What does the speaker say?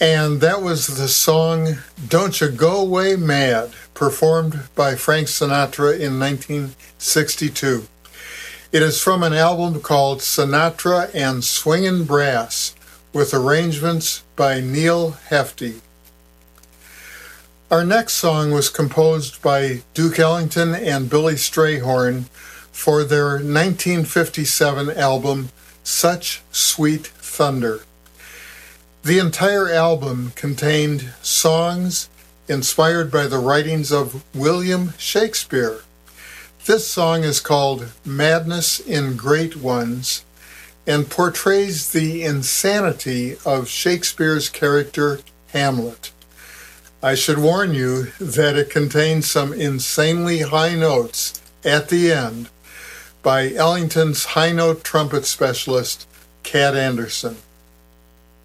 And that was the song Don't You Go Away Mad, performed by Frank Sinatra in 1962. It is from an album called Sinatra and Swingin' Brass, with arrangements by Neal Hefti. Our next song was composed by Duke Ellington and Billy Strayhorn for their 1957 album, Such Sweet Thunder. The entire album contained songs inspired by the writings of William Shakespeare. This song is called Madness in Great Ones and portrays the insanity of Shakespeare's character Hamlet. I should warn you that it contains some insanely high notes at the end by Ellington's high note trumpet specialist, Cat Anderson.